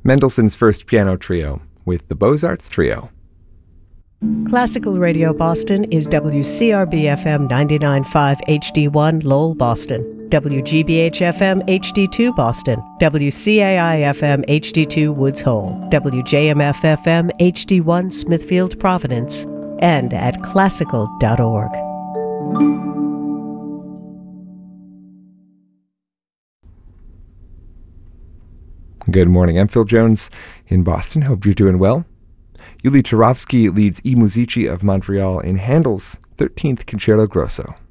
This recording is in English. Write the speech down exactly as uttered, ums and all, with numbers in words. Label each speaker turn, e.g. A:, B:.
A: Mendelssohn's First Piano Trio with the Beaux-Arts Trio.
B: Classical Radio Boston is W C R B F M ninety-nine point five H D one Lowell, Boston, W G B H F M H D two Boston, W C A I F M H D two Woods Hole, W J M F F M H D one Smithfield, Providence, and at classical dot org.
A: Good morning. I'm Phil Jones in Boston. Hope you're doing well. Yuli Turovsky leads I Musici of Montreal in Handel's thirteenth Concerto Grosso.